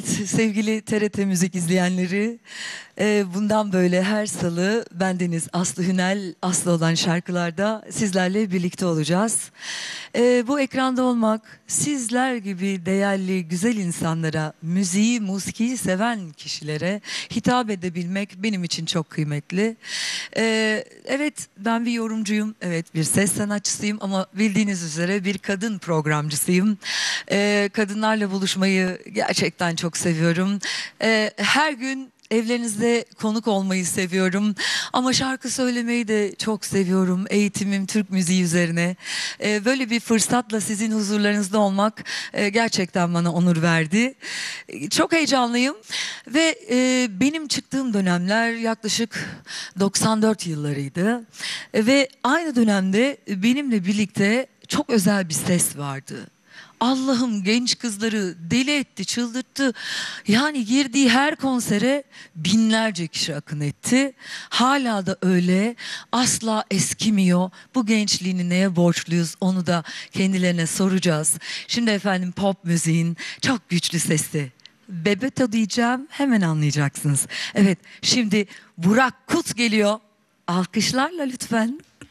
Sevgili TRT Müzik izleyenleri, bundan böyle her salı bendeniz Aslı Hünel, Aslı olan şarkılarda sizlerle birlikte olacağız. Bu ekranda olmak, sizler gibi değerli, güzel insanlara, müziği, musikiyi seven kişilere hitap edebilmek benim için çok kıymetli. Evet, ben bir yorumcuyum, evet bir ses sanatçısıyım ama bildiğiniz üzere bir kadın programcısıyım. Kadınlarla buluşmayı gerçekten çok seviyorum. Her gün evlerinizde konuk olmayı seviyorum. Ama şarkı söylemeyi de çok seviyorum. Eğitimim Türk müziği üzerine. Böyle bir fırsatla sizin huzurlarınızda olmak gerçekten bana onur verdi. Çok heyecanlıyım ve benim çıktığım dönemler yaklaşık 94 yıllarıydı. Ve aynı dönemde benimle birlikte çok özel bir ses vardı. Allah'ım genç kızları deli etti, çıldırttı. Yani girdiği her konsere binlerce kişi akın etti. Hala da öyle. Asla eskimiyor. Bu gençliğini neye borçluyuz onu da kendilerine soracağız. Şimdi efendim pop müziğin çok güçlü sesi. Bebeto diyeceğim, hemen anlayacaksınız. Evet, şimdi Burak Kut geliyor. Alkışlarla lütfen.